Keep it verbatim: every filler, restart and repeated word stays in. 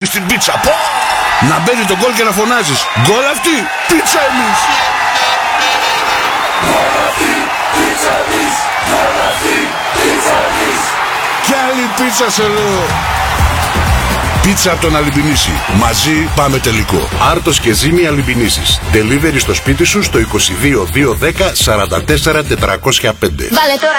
βλέπεις την πίτσα. Πω! Να μπαίνει το γκολ και να φωνάζεις. Γκολ αυτή, πίτσα εμείς. Γκολ αυτή, πίτσα εμείς. Γκολ αυτή, πίτσα εμείς. Κι άλλη πίτσα σε λέω. Πίτσα από τον Αλιμπινίση. Μαζί πάμε τελικό. Άρτος και Ζήμη Αλιμπινίσης. Delivery στο σπίτι σου στο είκοσι δύο δύο δέκα σαράντα τέσσερα τετρακόσια πέντε. Βάλε τώρα